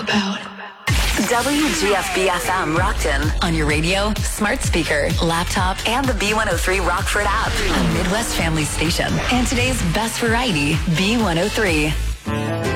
about. WGFB-FM Rockton on your radio, smart speaker, laptop, and the B103 Rockford app. A Midwest family station. And today's best variety, B103.